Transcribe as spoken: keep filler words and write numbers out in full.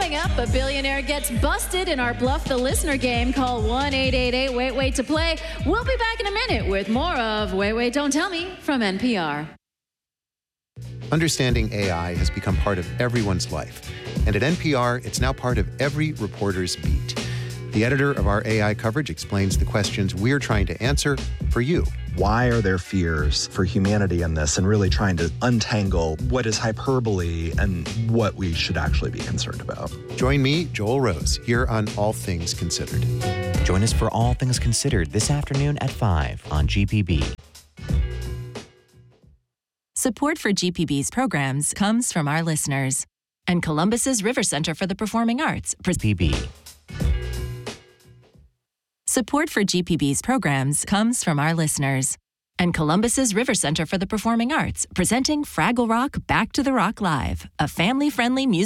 Coming up, a billionaire gets busted in our Bluff the Listener game. Call one eight eight eight wait wait to play. We'll be back in a minute with more of Wait Wait Don't Tell Me from N P R. Understanding A I has become part of everyone's life. And at N P R, it's now part of every reporter's beat. The editor of our A I coverage explains the questions we're trying to answer for you. Why are there fears for humanity in this, and really trying to untangle what is hyperbole and what we should actually be concerned about. Join me, Joel Rose, here on All Things Considered. Join us for All Things Considered this afternoon at five on G P B. Support for G P B's programs comes from our listeners and Columbus's River Center for the Performing Arts. P B. Support for G P B's programs comes from our listeners and Columbus's River Center for the Performing Arts, presenting Fraggle Rock Back to the Rock Live, a family-friendly music